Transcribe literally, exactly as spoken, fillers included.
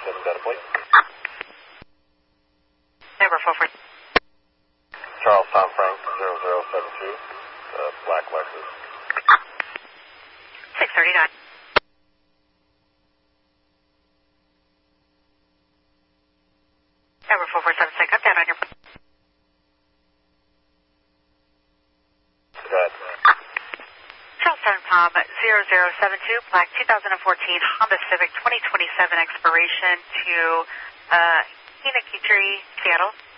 seven data point. Number four four. Charles Tom Frank zero zero seven two, uh, black Lexus. six thirty-nine. Number four four seven, second up, down on your... Go ahead. Charleston Tom zero zero seven two, black two thousand fourteen Honda Civic twenty twenty-seven expiration to uh, Hinakitri, Seattle.